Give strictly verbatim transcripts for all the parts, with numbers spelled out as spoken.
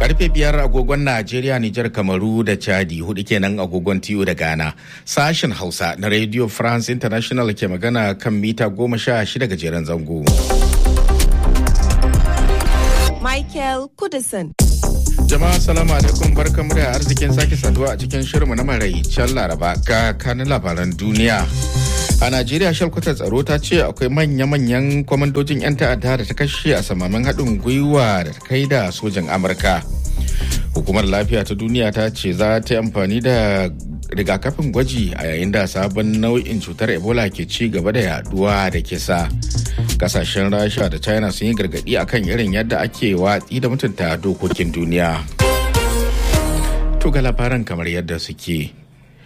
Karfe biyar agogon Najeriya, Nijar, Kamaru da Chadi, hudu kenan agogon Tiyo da Ghana. Sashen Hausa na Radio France International ke magana kan mita goma sha shida gajeren zango. Michael Kudison. Jama'a salamu alaikum, barkamu da arzikin sake saduwa a cikin shirinmu na maraicen Laraba ga kanin labaran duniya. A Najeriya, shalkwatar tsaro ta ce akwai manya-manyan kwamandojin 'yan ta'adda da ta kashe a samamin haɗin gwiwa da ta kai da sojan Amurka. Hukumar lafiya ta duniya ta ce za ta yi amfani da rigakafin gwaji a yayin da sabon nau'in cutar Ebola ke ci gaba da yaduwa da kisa. Kasashen Rasha da China sun yi gargaɗi akan irin yadda ake watsi da mutunta dokokin duniya. To ga labaran kamar yadda suke.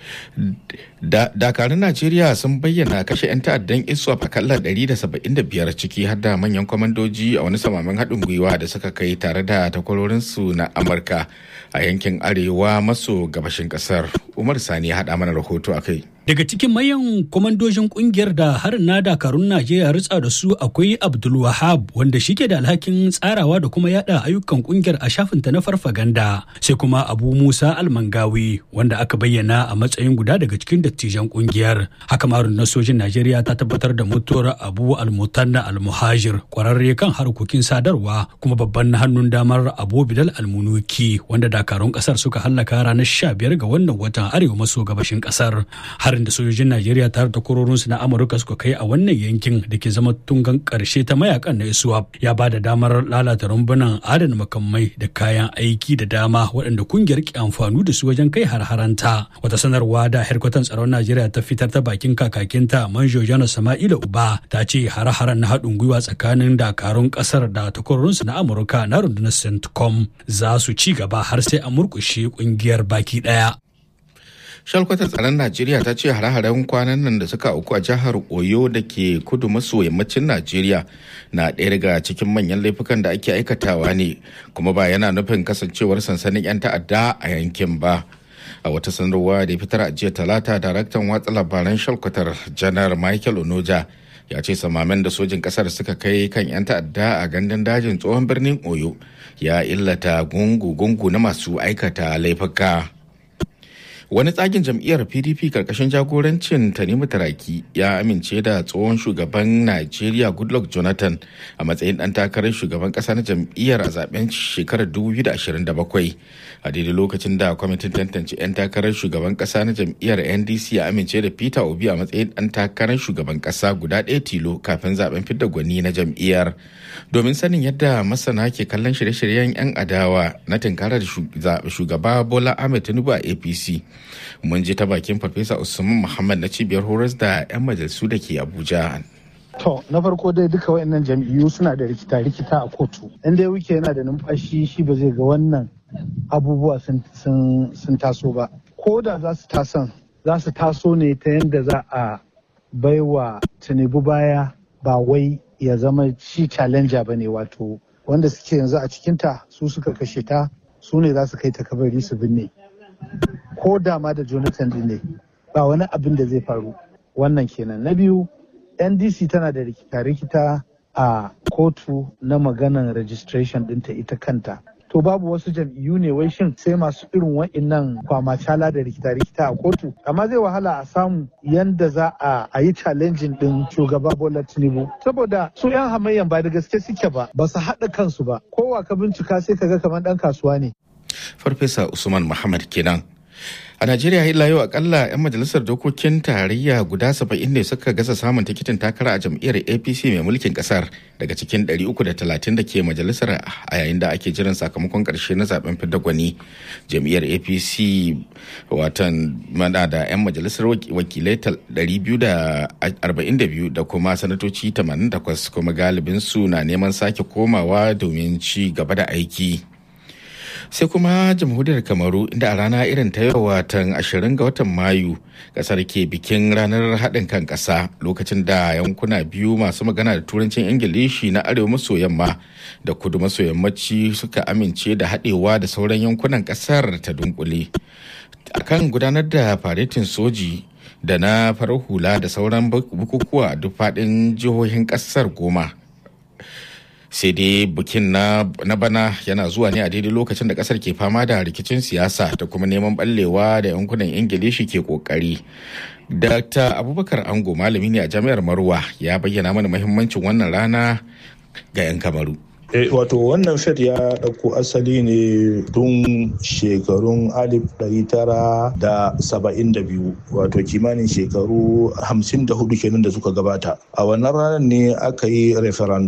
Da, dakarun Najeriya sun bayyana kashe 'yan ta'addan ISWAP akalla ɗari da saba'in da biyar ciki har da manyan kwamandoji a wani samamin haɗin gwiwa da suka kai tare da takwarorinsu na Amurka a yankin arewa maso gabashin ƙasar. Umar Sani ya haɗa mana rahoto a kai. Daga cikin mayan kwamandojin kungiyar da harin na dakarun Najeriya ritsa da su akwai Abdul Wahab, wanda shi ke da alhakin tsarawa da kuma yada ayyukan kungiyar a shafinta na farfaganda, sai kuma Abu Musa Almangawi, wanda aka bayyana a matsayin guda daga cikin dattijan kungiyar. Haka ma rundunar sojin Najeriya ta tabbatar da mutuwar Abu Almutanna Almuhajir, kwararre kan harkokin sadarwa kuma babban hannun damar Abu Bilal Almunuki, wanda dakarun kasar suka hallaka ranar sha biyar ga wannan watan arewa maso gabashin kasar. Har da sojojin Najeriya tare da kororinsu na Amurka suka kai a wannan yankin da ke zama tungan karshe ta mayakan na ISWAP ya ba da damar lalata rumbunan adana makamai da kayan aiki da dama waɗanda kungiyar ke amfani da su wajen kai har-haranta. Wata sanarwa da harkwatan tsaron Najeriya ta fitar ta bakin kakakinta Manjo Janar Sama'ila Uba ta ce har-haren na haɗin gwiwa tsakanin dakarun ƙasar da takwarorinsu na Amurka na rundunar CENTCOM za su ci gaba har sai a murƙushe kungiyar baki ɗaya. Shalkwatar tsaron Najeriya ta ce hare-haren kwanan nan da suka auku a jihar Oyo da ke kudu maso yammacin Najeriya na ɗaya daga cikin manyan laifukan da ake aikatawa ne, kuma ba yana nufin kasancewar sansanin 'yan ta'adda a yankin ba. A wata sanarwa da ya fitar a jiya Talata, daraktan watsa labaran shalkwatar Janar Michael Onoja ya ce samamen da sojin kasar suka kai kan 'yan ta'adda a gandun dajin tsohon birnin Oyo ya illata gungu-gungu na masu aikata laifuka. Wani tsagin jam'iyyar P D P karkashin jagorancin Tanimu Taraki ya amince da tsohon shugaban Najeriya Goodluck Jonathan a matsayin ɗan takarar shugaban ƙasa na jam'iyyar a zaben shekarar dubu biyu da ashirin da bakwai, a daidai lokacin da kwamitin tantance 'yan takarar shugaban ƙasa na jam'iyyar N D C ya amince da Peter Obi a matsayin ɗan takarar shugaban ƙasa guda ɗaya tilo kafin zaben fidda gwani na jam'iyyar. Domin sanin yadda masana ke kallon shirye-shiryen 'yan adawa na tunkarar shugaba Bola Ahmed Tinubu a A P C, mun ji ta bakin Farfesa Usman Muhammad na cibiyar horas da 'yan majalisu da ke Abuja. To, na farko dai duka waɗannan jam'iyyu suna da rikita-rikita a kotu. In dai wuke yana da numfashi, shi ba zai ga wannan abubuwa sun taso ba. Ko da za su tason, za su taso ne ta yadda za a baiwa Tinubu baya, ba wai ya zama shi challenger ba ne, wato wanda suke yanzu a cikinta su suka kashe ta, su ne za su kai ta kabari su binne. Ko dama da Jonathan din ne ba wani abin da zai faru. Wannan kenan. Na biyu, N D C tana da rikita-rikita a kotu na maganan registration dinta ita kanta. To babu wasu jam'iyyu ne wai shin sai masu irin wa'innan kwamacala da rikita-rikita a kotu, amma zai wahala a samu yanda za a yi challenging din shugaba Bola Tinubu, saboda su 'yan hamayyan ba da gaske suke ba, ba su haɗa kansu ba. Kowa ka bincika sai ka ga kamar ɗan kasuwa ne. Farfesa Usman Muhammad kenan. A Najeriya ila yau akalla 'yan majalisar dokokin tarayya guda saba'in ne suka gasa samun tikitin takara a jam'iyyar A P C mai mulkin kasar daga cikin ɗari uku da talatin da ke majalisar a yayin da ake jiran sakamakon ƙarshe na zaben fidda gwani. Jam'iyyar A P C watan mana da 'yan majalisar wakilai ɗari biyu da arba'in da biyu da kuma sanatoci tamanin da takwas, kuma galibin su na neman sake komawa domin ci gaba da aiki. Sai kuma jamhuriyar Kamaru, inda a rana irin ta yau watan ashirin ga watan Mayu kasar ke bikin ranar haɗin kan ƙasa, lokacin da yankuna biyu masu magana da turancin Ingilishi na arewa maso yamma da kudu maso yammaci suka amince da haɗewa da sauran yankunan ƙasar ta dunkule akan gudanar da faretin soji da na farar hula da sauran bukukuwa a duk faɗin jihohin ƙasar goma. sai dai bikin na, na bana yana zuwa ne a daidai lokacin da kasar ke fama da rikicin siyasa da kuma neman ballewa da yankunan ingilishi ke kokari. Dr. Abubakar Ango malami ne a jami'ar Marwa ya bayyana mana muhimmancin wannan rana ga 'yan Kamaru. E, wato wannan fet ya ɗauko asali ne tun shekarun alif ɗari tara da saba'in da biyu, wato kimanin shekaru hamsin da hudu kenan da suka gabata. A wannan ranar ne aka yi referendum